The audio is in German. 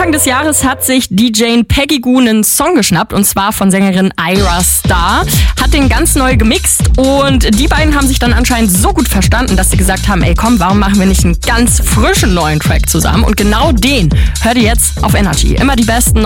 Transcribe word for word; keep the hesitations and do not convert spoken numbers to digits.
Anfang des Jahres hat sich D J Peggy Goo einen Song geschnappt, und zwar von Sängerin Ayra Starr. Hat den ganz neu gemixt und die beiden haben sich dann anscheinend so gut verstanden, dass sie gesagt haben, ey komm, warum machen wir nicht einen ganz frischen neuen Track zusammen? Und genau den hört ihr jetzt auf Energy. Immer die besten